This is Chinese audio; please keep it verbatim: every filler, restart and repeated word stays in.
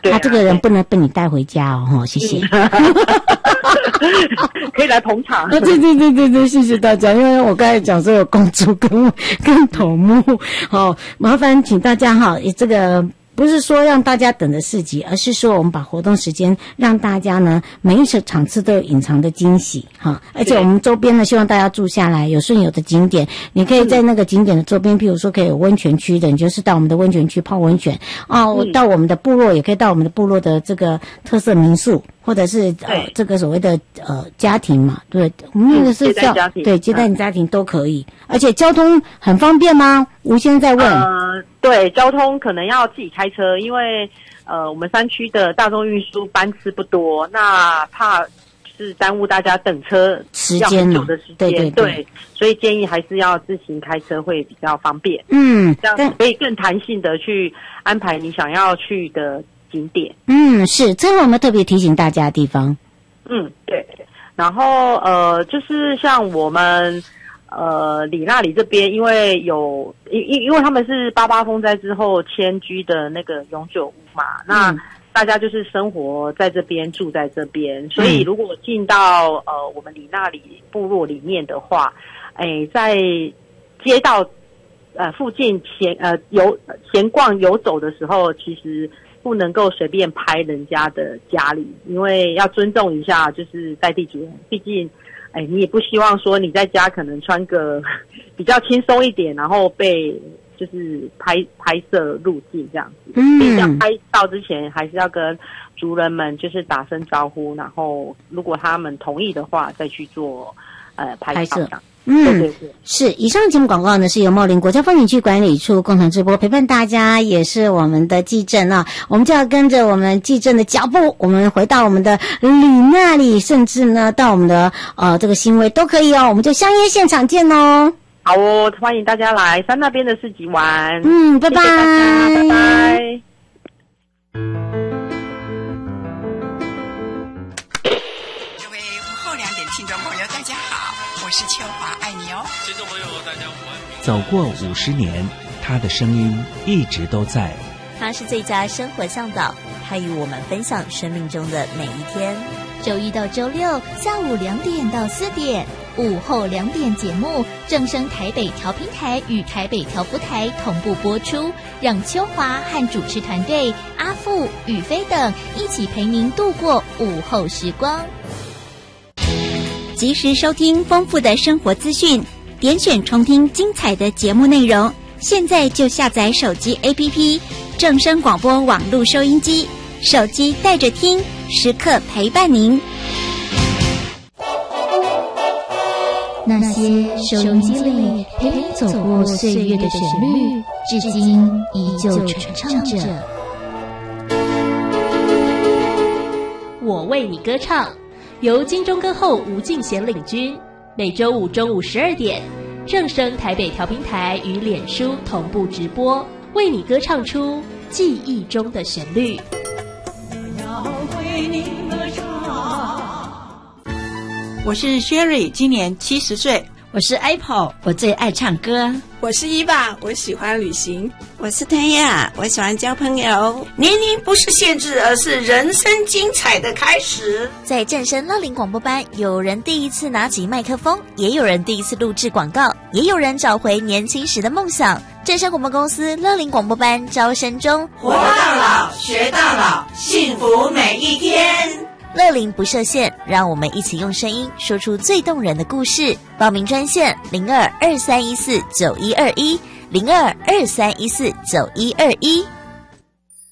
他这个人不能被你带回家哦，哈，谢谢。 可以来捧场。 啊，对对对对对，谢谢大家。因为我刚才讲说有公主跟跟头目，好，麻烦请大家哈，这个。不是说让大家等着市集，而是说我们把活动时间让大家呢每一场场次都有隐藏的惊喜哈，而且我们周边呢希望大家住下来，有顺有的景点，你可以在那个景点的周边，譬如说可以有温泉区的，你就是到我们的温泉区泡温泉哦，嗯、到我们的部落也可以到我们的部落的这个特色民宿，或者是呃这个所谓的呃家庭嘛，对，我们那个是叫、嗯、对接待家庭都可以，而且交通很方便吗？吴先生在问。 呃，对，交通可能要自己开车，因为呃我们山区的大众运输班次不多，那怕是耽误大家等车时间久的时间， 对对对, 对，所以建议还是要自行开车会比较方便， 嗯， 这样子可以更弹性的去安排你想要去的景点。 嗯，是，这个我们特别提醒大家的地方。 嗯，对。然后呃，就是像我们呃里那里这边，因为有因因因为他们是八八风灾之后迁居的那个永久屋嘛，嗯、那大家就是生活在这边，住在这边，所以如果进到呃我们里那里部落里面的话，哎，在街道呃附近闲呃游闲逛游走的时候，其实不能够随便拍人家的家里，因为要尊重一下就是在地主人，毕竟哎你也不希望说你在家可能穿个比较轻松一点，然后被就是拍拍摄入境这样子。嗯，所以在拍照之前还是要跟族人们就是打声招呼，然后如果他们同意的话再去做呃拍照。 嗯， 对对对， 是。以上节目广告呢是由茂林国家风景区管理处共同直播，陪伴大家也是我们的纪政啊，我们就要跟着我们纪政的脚步，我们回到我们的里那里，甚至呢到我们的呃这个新威都可以哦，我们就相约现场见哦。 好哦，欢迎大家来山那边的市集玩。 嗯，拜拜， 谢谢大家，拜拜。 各位午后两点听众朋友，大家好，我是秋华，爱你哦。 听众朋友，大家午安。 走过五十年，他的声音一直都在。 他是最佳生活向导，他与我们分享生命中的每一天。 周一到周六下午两点到四点，午后两点节目正声台北调频台与台北调布台同步播出，让秋华和主持团队阿富、宇飞等一起陪您度过午后时光。 及时收听丰富的生活资讯，点选重听精彩的节目内容。现在就下载手机 A P P 正声广播网络收音机，手机带着听，时刻陪伴您。 那些收音机里陪你走过岁月的旋律，至今依旧传唱着。 我为你歌唱，由金钟歌后吴敬贤领军，每周五中午十二点，正声台北调频台与脸书同步直播，为你歌唱出记忆中的旋律。 我要为你歌唱。 我是 Sherry， 今年七十岁。 我是 Apple， 我最爱唱歌。 我是伊爸，我喜欢旅行。 我是谭雅，我喜欢交朋友。 年龄不是限制，而是人生精彩的开始。 在正声乐龄广播班，有人第一次拿起麦克风，也有人第一次录制广告，也有人找回年轻时的梦想。正声广播公司乐龄广播班招生中， 活到老，学到老，幸福每一天。 乐龄不设限，让我们一起用声音说出最动人的故事。报名专线零二二三一四九一二一零二二三一四九一二一。